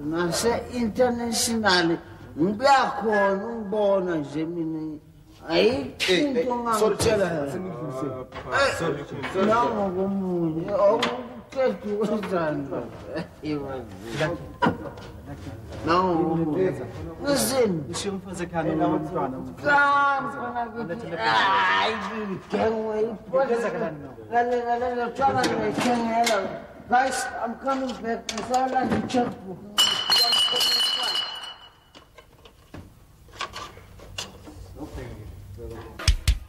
nase-international ngiyakhona ungibona nje mina ayikho ngangitshela nangokomunye awuqeda ukwenzani nangokomunye ngisini ushiye umfazi ekhaya nomntwana hayi ngigengwe lalela tshwana ngiyithengela guys I'm coming back ngisawulanda i-checkbook